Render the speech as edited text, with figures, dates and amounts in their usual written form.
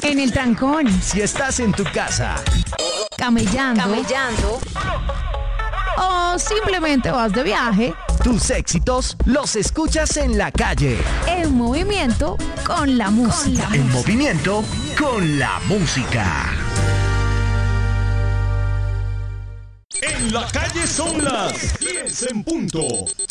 En el trancón. Si estás en tu casa. Camellando. O simplemente vas de viaje. Tus éxitos los escuchas en la calle. En movimiento con la música. En movimiento con la música. En la calle son las 10 en punto.